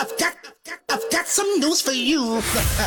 I've got some news for you.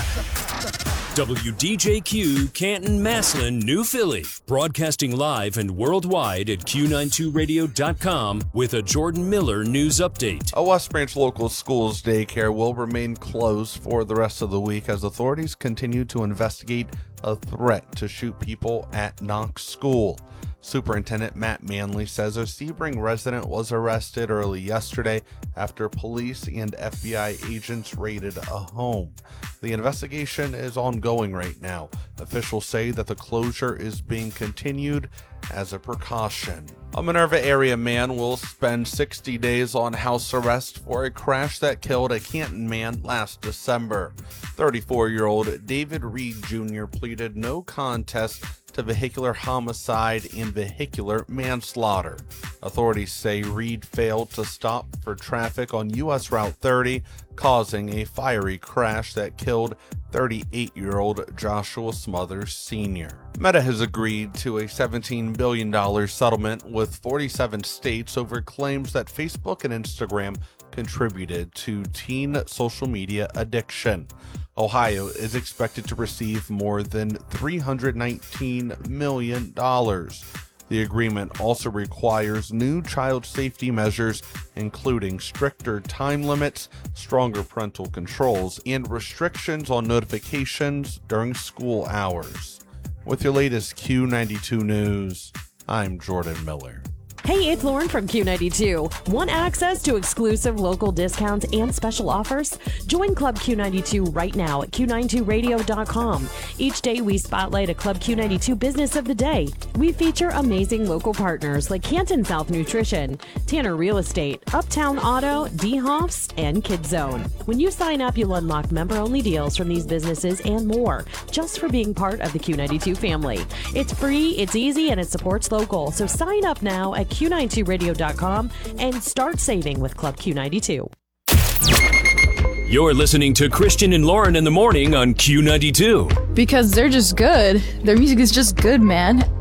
WDJQ, Canton, Massillon, New Philly. Broadcasting live and worldwide at Q92Radio.com with a Jordan Miller news update. A West Branch local school's daycare will remain closed for the rest of the week as authorities continue to investigate a threat to shoot people at Knox School. Superintendent Matt Manley says a Sebring resident was arrested early yesterday after police and FBI agents raided a home. The investigation is ongoing right now. Officials say that the closure is being continued as a precaution. A Minerva area man will spend 60 days on house arrest for a crash that killed a Canton man last December. 34-year-old David Reed Jr. pleaded no contest to vehicular homicide and vehicular manslaughter. Authorities say Reed failed to stop for traffic on U.S. Route 30, causing a fiery crash that killed 38-year-old Joshua Smothers Sr. Meta has agreed to a $17 billion settlement with 47 states over claims that Facebook and Instagram contributed to teen social media addiction. Ohio is expected to receive more than $319 million. The agreement also requires new child safety measures, including stricter time limits, stronger parental controls, and restrictions on notifications during school hours. With your latest Q92 news, I'm Jordan Miller. Hey, it's Lauren from Q92. Want access to exclusive local discounts and special offers? Join Club Q92 right now at Q92Radio.com. Each day we spotlight a Club Q92 business of the day. We feature amazing local partners like Canton South Nutrition, Tanner Real Estate, Uptown Auto, D-Hoffs, and KidZone. When you sign up, you'll unlock member-only deals from these businesses and more, just for being part of the Q92 family. It's free, it's easy, and it supports local. So sign up now at Q92Radio.com and start saving with Club Q92. You're listening to Christian and Lauren in the morning on Q92. Because they're just good. Their music is just good, man.